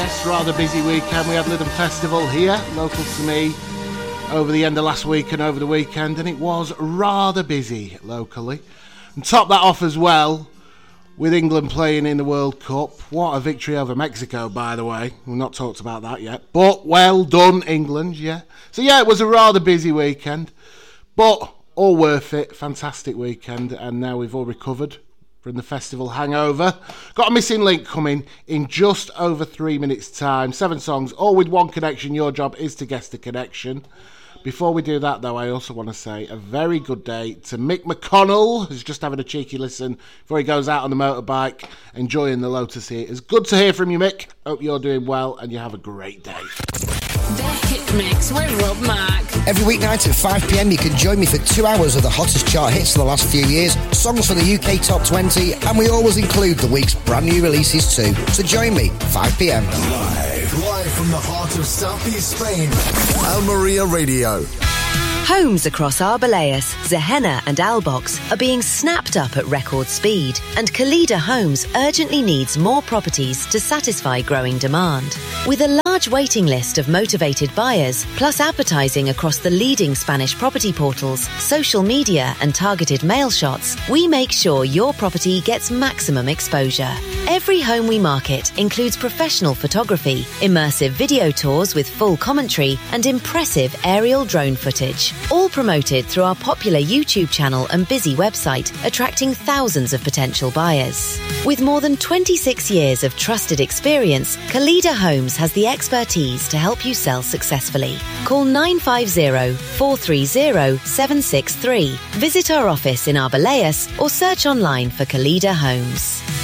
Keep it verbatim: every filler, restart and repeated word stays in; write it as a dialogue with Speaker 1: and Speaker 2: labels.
Speaker 1: Yes, rather busy weekend. We had Lytham Festival here, local to me, over the end of last week and over the weekend, and it was rather busy locally. And top that off as well, with England playing in the World Cup. What a victory over Mexico, by the way. We've not talked about that yet. But well done, England, yeah. So yeah, it was a rather busy weekend, but all worth it. Fantastic weekend, and now we've all recovered from the festival hangover. Got a missing link coming in just over three minutes time. Seven songs, all with one connection. Your job is to guess the connection. Before we do that, though, I also want to say a very good day to Mick McConnell, who's just having a cheeky listen before he goes out on the motorbike, enjoying the Lotus here. It's good to hear from you, Mick. Hope you're doing well and you have a great day.
Speaker 2: The Hit Mix with Rob Mack.
Speaker 3: Every weeknight at five p m you can join me for two hours of the hottest chart hits of the last few years, songs from the U K Top twenty, and we always include the week's brand new releases too. So join me, five p m.
Speaker 4: Live, live from the heart of southeast Spain, Almeria Radio.
Speaker 5: Homes across Arbeláez, Zehena and Albox are being snapped up at record speed, and Kalida Homes urgently needs more properties to satisfy growing demand. With a large waiting list of motivated buyers, plus advertising across the leading Spanish property portals, social media and targeted mail shots, we make sure your property gets maximum exposure. Every home we market includes professional photography, immersive video tours with full commentary and impressive aerial drone footage. All promoted through our popular YouTube channel and busy website, attracting thousands of potential buyers. With more than twenty-six years of trusted experience, Kalida Homes has the expertise to help you sell successfully. Call nine five zero, four three zero, seven six three. Visit our office in Arbeláez or search online for Kalida Homes.